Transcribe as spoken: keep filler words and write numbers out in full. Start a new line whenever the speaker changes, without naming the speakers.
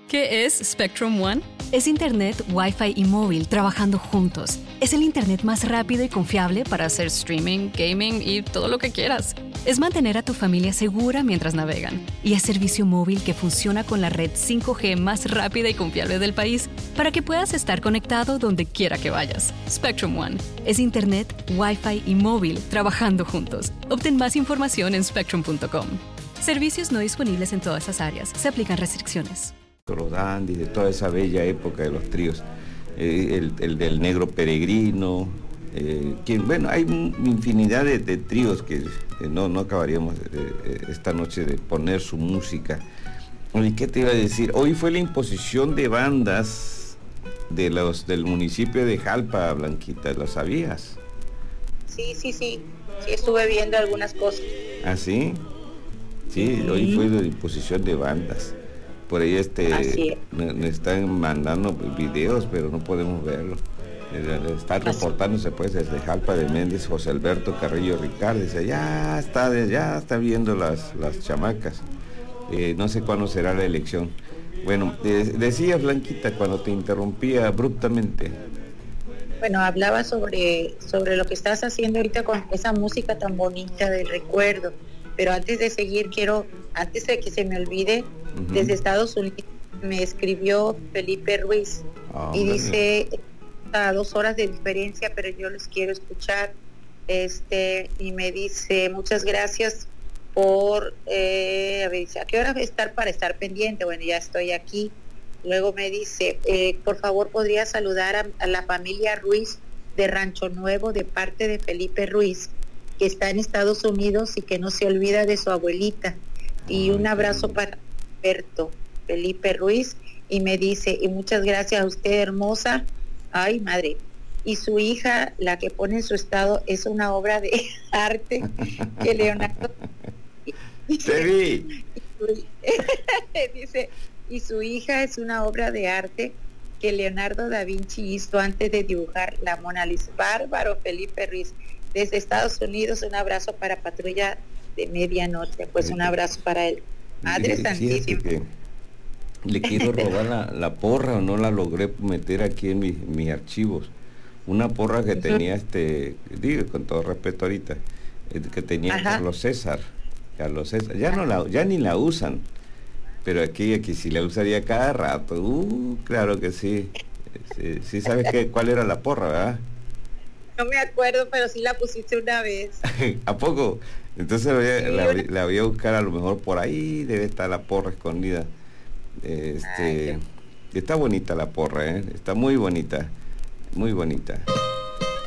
¿Qué es Spectrum One?
Es Internet, Wi-Fi y móvil trabajando juntos. Es el Internet más rápido y confiable para hacer streaming, gaming y todo lo que quieras. Es mantener a tu familia segura mientras navegan. Y es servicio móvil que funciona con la red cinco G más rápida y confiable del país para que puedas estar conectado donde quiera que vayas. Spectrum One. Es Internet, Wi-Fi y móvil trabajando juntos. Obtén más información en spectrum punto com. Servicios no disponibles en todas las áreas. Se aplican restricciones.
Los dandies, de toda esa bella época de los tríos, eh, el, el del Negro Peregrino, eh, quien, bueno, hay infinidad de, de tríos que eh, no, no acabaríamos eh, esta noche de poner su música. ¿Y qué te iba a decir? Hoy fue la imposición de bandas de los del municipio de Jalpa, Blanquita, ¿lo sabías?
Sí, sí, sí, sí estuve viendo algunas cosas.
¿Ah, sí? Sí, sí. Hoy fue la imposición de bandas. Por ahí este me están mandando videos, pero no podemos verlo. Está reportándose pues desde Jalpa de Méndez, José Alberto Carrillo Ricardo, dice, ya está, ya está viendo las, las chamacas. Eh, no sé cuándo será la elección. Bueno, de, decías, Blanquita, cuando te interrumpía abruptamente.
Bueno, hablaba sobre, sobre lo que estás haciendo ahorita con esa música tan bonita del recuerdo. Pero antes de seguir, quiero, antes de que se me olvide, uh-huh. Desde Estados Unidos me escribió Felipe Ruiz oh, y dice, a dos horas de diferencia, pero yo les quiero escuchar, este, y me dice, muchas gracias por, eh, a ver, ¿a qué hora va a estar para estar pendiente? Bueno, ya estoy aquí. Luego me dice, eh, por favor, ¿podría saludar a, a la familia Ruiz de Rancho Nuevo de parte de Felipe Ruiz, que está en Estados Unidos y que no se olvida de su abuelita? Y un abrazo para Alberto Felipe Ruiz, y me dice, y muchas gracias a usted, hermosa. Ay, madre. Y su hija, la que pone en su estado, es una obra de arte que Leonardo
dice,
dice, y su hija es una obra de arte que Leonardo da Vinci hizo antes de dibujar la Mona Lisa. Bárbaro Felipe Ruiz. Desde Estados Unidos, un abrazo para Patrulla de Medianoche, pues un abrazo para él. Madre sí, Santísima.
Sí, le quiero robar la, la porra, o no la logré meter aquí en mi, mis archivos. Una porra que tenía, este, digo con todo respeto ahorita, que tenía Ajá. Carlos César. Carlos César, ya no la, ya ni la usan, pero aquí, aquí sí la usaría cada rato. Uh, claro que sí. Sí, sí sabes que, cuál era la porra, ¿verdad?
No me acuerdo, pero sí la pusiste una vez.
¿A poco? Entonces la voy, a, la, la voy a buscar, a lo mejor por ahí debe estar la porra escondida. Este, Ay, está bonita la porra, ¿eh? Está muy bonita, muy bonita.